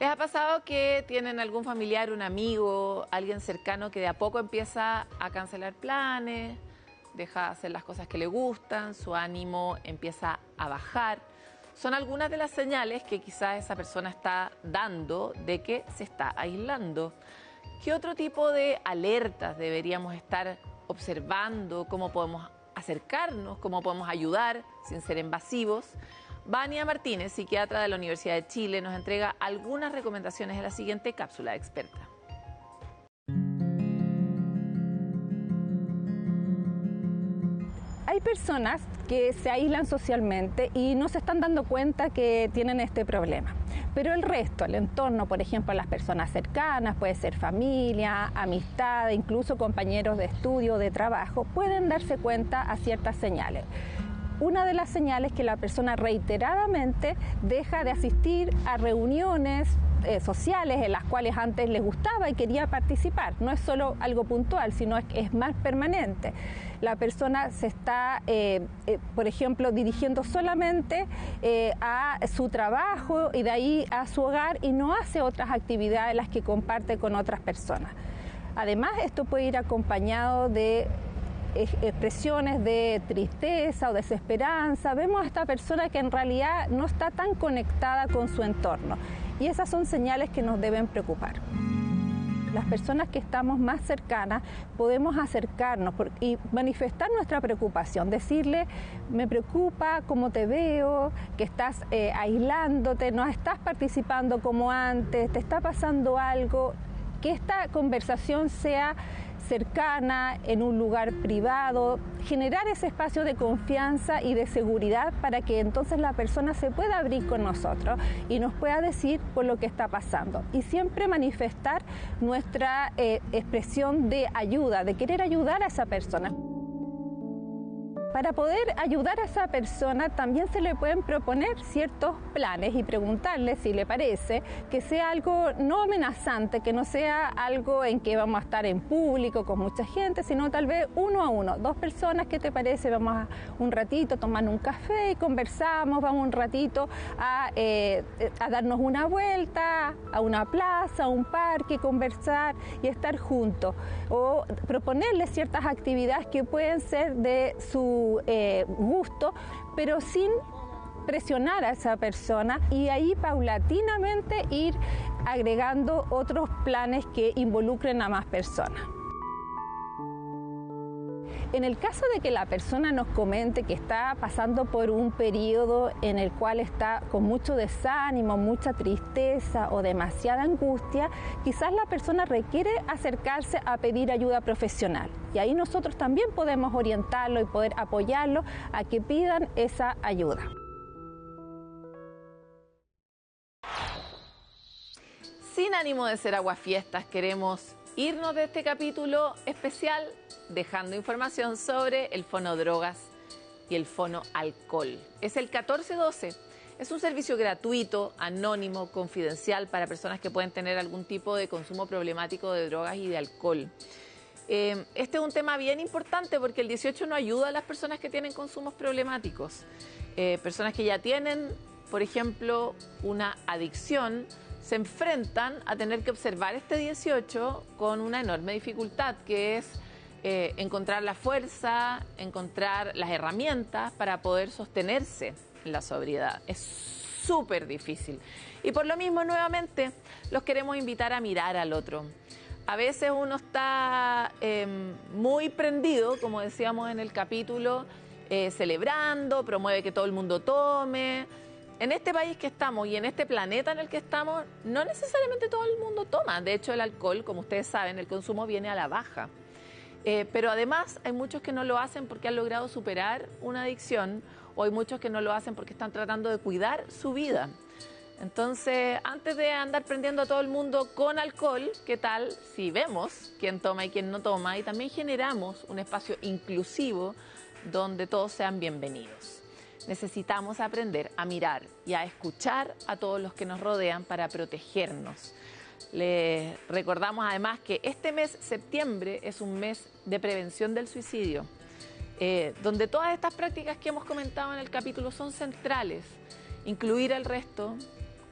¿Les ha pasado que tienen algún familiar, un amigo, alguien cercano que de a poco empieza a cancelar planes, deja de hacer las cosas que le gustan, su ánimo empieza a bajar? Son algunas de las señales que quizás esa persona está dando de que se está aislando. ¿Qué otro tipo de alertas deberíamos estar observando? ¿Cómo podemos acercarnos? ¿Cómo podemos ayudar sin ser invasivos? Vania Martínez, psiquiatra de la Universidad de Chile, nos entrega algunas recomendaciones en la siguiente cápsula experta. Hay personas que se aíslan socialmente y no se están dando cuenta que tienen este problema. Pero el resto, el entorno, por ejemplo, las personas cercanas, puede ser familia, amistad, incluso compañeros de estudio, de trabajo, pueden darse cuenta a ciertas señales. Una de las señales es que la persona reiteradamente deja de asistir a reuniones sociales en las cuales antes les gustaba y quería participar. No es solo algo puntual, sino es más permanente. La persona se está, por ejemplo, dirigiendo solamente a su trabajo y de ahí a su hogar y no hace otras actividades las que comparte con otras personas. Además, esto puede ir acompañado de expresiones de tristeza o desesperanza. Vemos a esta persona que en realidad no está tan conectada con su entorno y esas son señales que nos deben preocupar. Las personas que estamos más cercanas podemos acercarnos y manifestar nuestra preocupación, decirle: me preocupa cómo te veo, que estás aislándote, no estás participando como antes, te está pasando algo. Que esta conversación sea cercana, en un lugar privado, generar ese espacio de confianza y de seguridad para que entonces la persona se pueda abrir con nosotros y nos pueda decir por lo que está pasando. Y siempre manifestar nuestra expresión de ayuda, de querer ayudar a esa persona. Para poder ayudar a esa persona también se le pueden proponer ciertos planes y preguntarle si le parece que sea algo no amenazante, que no sea algo en que vamos a estar en público con mucha gente, sino tal vez uno a uno, dos personas. ¿Qué te parece? Vamos a un ratito a tomar un café y conversamos, vamos un ratito a darnos una vuelta a una plaza, a un parque, conversar y estar juntos. O proponerle ciertas actividades que pueden ser de su gusto, pero sin presionar a esa persona y ahí paulatinamente ir agregando otros planes que involucren a más personas. En el caso de que la persona nos comente que está pasando por un periodo en el cual está con mucho desánimo, mucha tristeza o demasiada angustia, quizás la persona requiere acercarse a pedir ayuda profesional. Y ahí nosotros también podemos orientarlo y poder apoyarlo a que pidan esa ayuda. Sin ánimo de ser aguafiestas, queremos irnos de este capítulo especial dejando información sobre el fonodrogas y el fonoalcohol. Es el 1412. Es un servicio gratuito, anónimo, confidencial para personas que pueden tener algún tipo de consumo problemático de drogas y de alcohol. Este es un tema bien importante porque el 18 no ayuda a las personas que tienen consumos problemáticos. Personas que ya tienen, por ejemplo, una adicción, se enfrentan a tener que observar este 18 con una enorme dificultad, que es encontrar la fuerza, encontrar las herramientas para poder sostenerse en la sobriedad. Es súper difícil. Y por lo mismo, nuevamente, los queremos invitar a mirar al otro. A veces uno está muy prendido, como decíamos en el capítulo, celebrando, promueve que todo el mundo tome. En este país que estamos y en este planeta en el que estamos, no necesariamente todo el mundo toma. De hecho, el alcohol, como ustedes saben, el consumo viene a la baja. Pero además hay muchos que no lo hacen porque han logrado superar una adicción, o hay muchos que no lo hacen porque están tratando de cuidar su vida. Entonces, antes de andar prendiendo a todo el mundo con alcohol, ¿qué tal si vemos quién toma y quién no toma? Y también generamos un espacio inclusivo donde todos sean bienvenidos. Necesitamos aprender a mirar y a escuchar a todos los que nos rodean para protegernos. Les recordamos además que este mes, septiembre, es un mes de prevención del suicidio, donde todas estas prácticas que hemos comentado en el capítulo son centrales. Incluir al resto,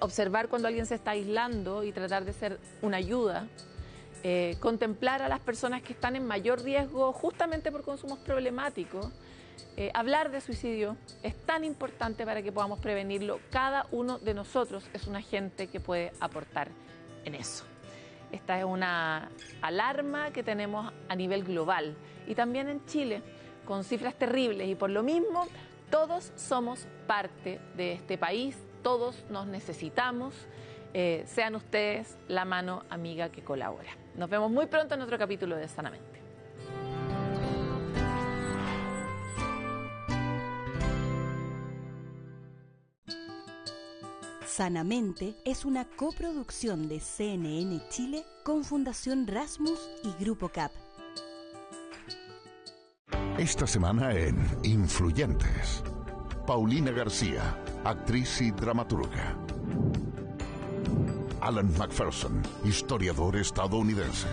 observar cuando alguien se está aislando y tratar de ser una ayuda. Contemplar a las personas que están en mayor riesgo justamente por consumos problemáticos. Hablar de suicidio es tan importante para que podamos prevenirlo. Cada uno de nosotros es un agente que puede aportar en eso. Esta es una alarma que tenemos a nivel global y también en Chile, con cifras terribles, y por lo mismo todos somos parte de este país, todos nos necesitamos. Sean ustedes la mano amiga que colabora. Nos vemos muy pronto en otro capítulo de Sanamente. Sanamente es una coproducción de CNN Chile con Fundación Rasmus y Grupo CAP. Esta semana en Influyentes, Paulina García, actriz y dramaturga. Alan McPherson, historiador estadounidense.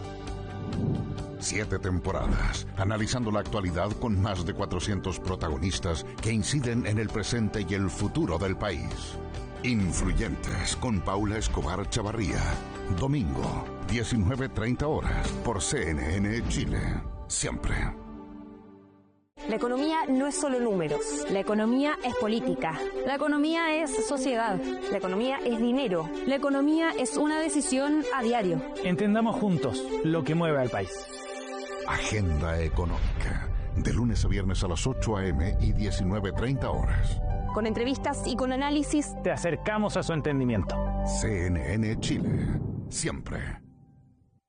7 temporadas, analizando la actualidad con más de 400 protagonistas que inciden en el presente y el futuro del país. Influyentes con Paula Escobar Chavarría. Domingo, 19:30 horas, por CNN Chile. Siempre. La economía no es solo números. La economía es política. La economía es sociedad. La economía es dinero. La economía es una decisión a diario. Entendamos juntos lo que mueve al país. Agenda Económica. De lunes a viernes a las 8 a.m. y 19:30 horas. Con entrevistas y con análisis. Te acercamos a su entendimiento. CNN Chile. Siempre.